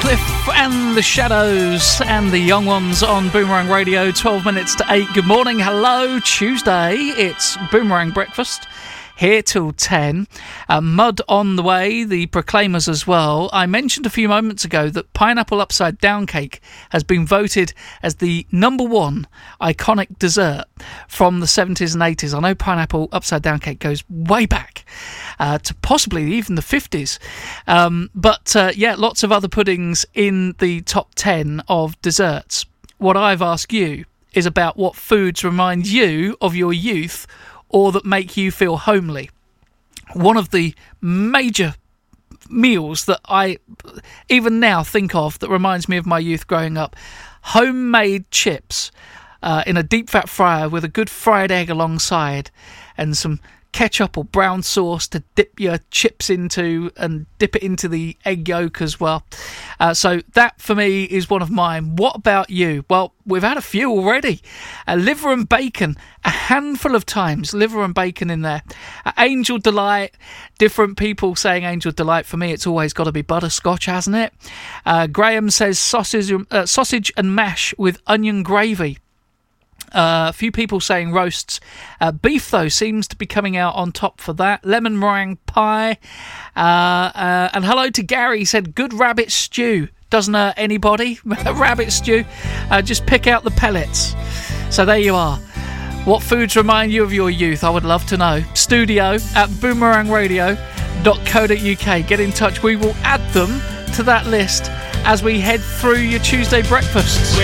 Cliff and the Shadows and the Young Ones on Boomerang Radio, 12 minutes to 8. Good morning, hello, Tuesday. It's Boomerang Breakfast, here till 10. Mud on the way, the Proclaimers as well. I mentioned a few moments ago that pineapple upside down cake has been voted as the number one iconic dessert from the 70s and 80s. I know pineapple upside down cake goes way back to possibly even the 50s. But lots of other puddings in the top 10 of desserts. What I've asked you is about what foods remind you of your youth or that make you feel homely. One of the major meals that I even now think of that reminds me of my youth growing up, homemade chips in a deep fat fryer with a good fried egg alongside and some ketchup or brown sauce to dip your chips into and dip it into the egg yolk as well. So that for me is one of mine. What about you? Well, we've had a few already. Liver and bacon, a handful of times, liver and bacon in there. Angel Delight, different people saying Angel Delight. For me, it's always got to be butterscotch, hasn't it? Graham says sausage and mash with onion gravy. A few people saying roasts. Beef, though, seems to be coming out on top for that. Lemon meringue pie. And hello to Gary. He said, good rabbit stew. Doesn't hurt anybody. Rabbit stew. Just pick out the pellets. So there you are. What foods remind you of your youth? I would love to know. studio@boomerangradio.co.uk. Get in touch. We will add them to that list as we head through your Tuesday breakfasts.